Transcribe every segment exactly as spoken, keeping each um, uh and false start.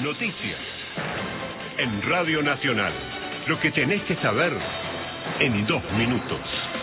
Noticias. En Radio Nacional. Lo que tenés que saber en dos minutos.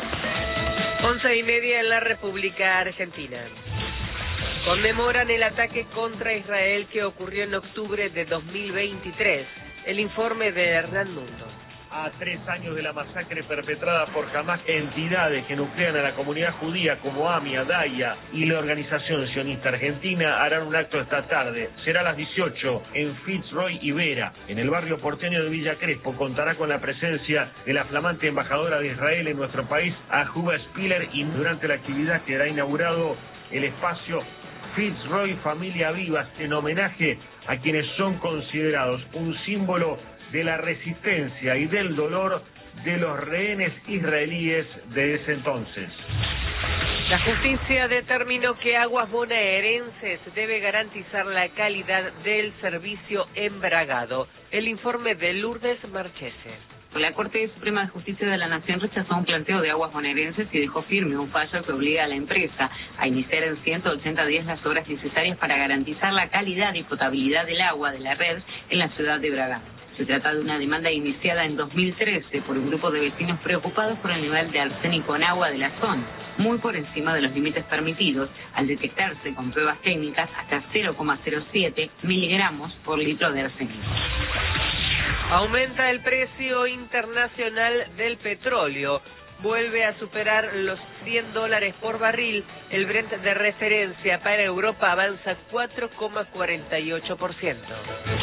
Once y media en la República Argentina. Conmemoran el ataque contra Israel que ocurrió en octubre de dos mil veintitrés. El informe de Hernán Mundo. A tres años de la masacre perpetrada por Hamas, entidades que nuclean a la comunidad judía como AMIA, DAIA y la Organización Sionista Argentina harán un acto esta tarde. Será a las dieciocho en Fitzroy y Vera, en el barrio porteño de Villa Crespo. Contará con la presencia de la flamante embajadora de Israel en nuestro país, Ahuva Spiller, y durante la actividad quedará inaugurado el espacio Fitzroy Familia Vivas en homenaje a quienes son considerados un símbolo de la resistencia y del dolor de los rehenes israelíes de ese entonces. La justicia determinó que Aguas Bonaerenses debe garantizar la calidad del servicio embragado. El informe de Lourdes Marchese. La Corte Suprema de Justicia de la Nación rechazó un planteo de Aguas Bonaerenses y dejó firme un fallo que obliga a la empresa a iniciar en ciento ochenta días las obras necesarias para garantizar la calidad y potabilidad del agua de la red en la ciudad de Bragado. Se trata de una demanda iniciada en dos mil trece por un grupo de vecinos preocupados por el nivel de arsénico en agua de la zona, muy por encima de los límites permitidos, al detectarse con pruebas técnicas hasta cero coma cero siete miligramos por litro de arsénico. Aumenta el precio internacional del petróleo. Vuelve a superar los cien dólares por barril. El Brent de referencia para Europa avanza cuatro coma cuarenta y ocho por ciento.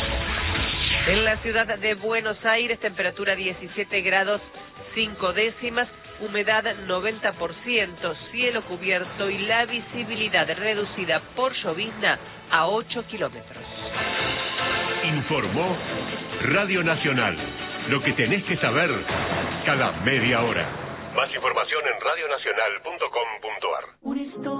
En la ciudad de Buenos Aires, temperatura diecisiete grados cinco décimas, humedad noventa por ciento, cielo cubierto y la visibilidad reducida por llovizna a ocho kilómetros. Informó Radio Nacional. Lo que tenés que saber cada media hora. Más información en radio nacional punto com punto ar.